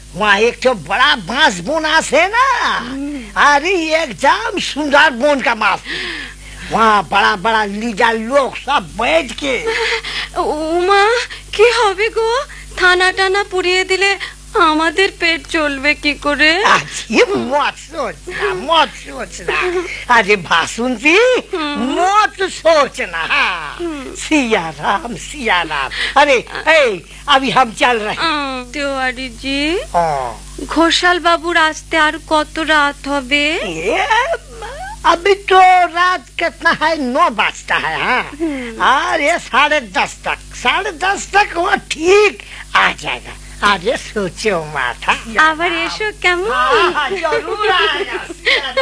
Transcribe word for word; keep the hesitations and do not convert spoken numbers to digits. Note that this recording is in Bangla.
वहाँ एक तो बड़ा बांस बोना से ना, अरे एकदम सुंदर बोन का मास। वहाँ बड़ा बड़ा लीजा लोग सब बैठ के उमा কি হবে গো? থানা টানা পুড়িয়ে দিলে আমাদের পেট চলবে কি করে? ये मत सोचना, मत सोचना। अरे बासुंती मत सोचना। सिया राम सिया राम। अरे ए, अभी हम चल रहे हैं। तिवारी जी, घोषाल बाबूर আসতে আর কত রাত হবে? अभी तो रात कितना है? नौ बजता है। हाँ, अरे साढ़े दस तक साढ़े दस तक वो ठीक आ जाएगा। अरे सोचो माथा আবার এসো কেমন? जरूर आएगा।